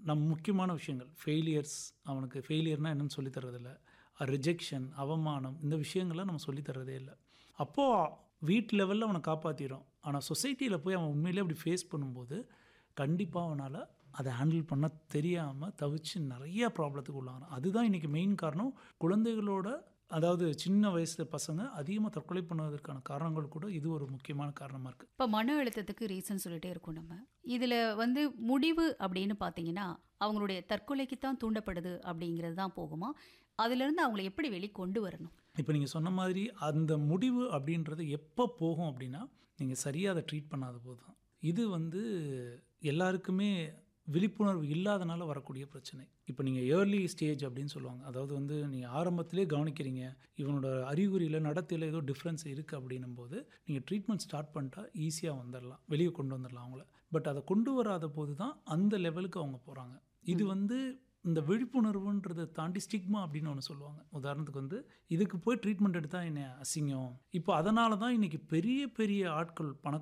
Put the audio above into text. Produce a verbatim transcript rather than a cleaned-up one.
நம் முக்கியமான விஷயங்கள் ஃபெயிலியர்ஸ், அவனுக்கு ஃபெயிலியர்னால் என்னென்னு சொல்லி தர்றதில்ல, ரிஜெக்ஷன், அவமானம், இந்த விஷயங்கள்லாம் நம்ம சொல்லி தர்றதே இல்லை. அப்போது வீட்டு லெவலில் அவனை காப்பாற்றிடும். ஆனால் சொசைட்டியில் போய் அவன் உண்மையிலே அப்படி ஃபேஸ் பண்ணும்போது கண்டிப்பாக அவனால் அதை ஹேண்டில் பண்ண தெரியாமல் தவிச்சு நிறையா ப்ராப்ளத்துக்கு உள்ளாகிறான். அதுதான் இன்றைக்கி மெயின் காரணம். குழந்தைகளோட, அதாவது சின்ன வயசு பசங்க அதிகமாக தற்கொலை பண்ணுவதற்கான காரணங்கள் கூட இது ஒரு முக்கியமான காரணமாக இருக்குது. இப்போ மன அழுத்தத்துக்கு ரீசன் சொல்லிட்டே இருக்கோம் நம்ம. இதில் வந்து முடிவு அப்படின்னு பார்த்தீங்கன்னா அவங்களுடைய தற்கொலைக்கு தான் தூண்டப்படுது அப்படிங்கிறது தான் போகுமா? அதிலிருந்து அவங்கள எப்படி வெளி கொண்டு வரணும்? இப்போ நீங்கள் சொன்ன மாதிரி அந்த முடிவு அப்படின்றது எப்போ போகும் அப்படின்னா, நீங்கள் சரியாக அதை ட்ரீட் பண்ணாத போது தான். இது வந்து எல்லாருக்குமே விழிப்புணர்வு இல்லாதனால வரக்கூடிய பிரச்சனை. இப்போ நீங்கள் ஏர்லி ஸ்டேஜ் அப்படின்னு சொல்லுவாங்க. அதாவது வந்து நீங்கள் ஆரம்பத்திலே கவனிக்கிறீங்க, இவனோட அறிகுறியில் நடத்தையில் ஏதோ டிஃப்ரென்ஸ் இருக்குது அப்படின்னும் போது நீங்கள் ட்ரீட்மெண்ட் ஸ்டார்ட் பண்ணிட்டா ஈஸியாக வந்துடலாம், வெளியே கொண்டு வந்துடலாம் அவங்கள. பட் அதை கொண்டு வராத போது தான் அந்த லெவலுக்கு அவங்க போகிறாங்க. இது வந்து இந்த விழிப்புணர்வுன்றதை தாண்டி ஸ்டிக்மா அப்படின்னு ஒன்று சொல்லுவாங்க. உதாரணத்துக்கு வந்து இதுக்கு போய் ட்ரீட்மெண்ட் எடுத்தால் என்ன அசிங்கம். இப்போ அதனால தான் இன்றைக்கி பெரிய பெரிய ஆட்கள், பண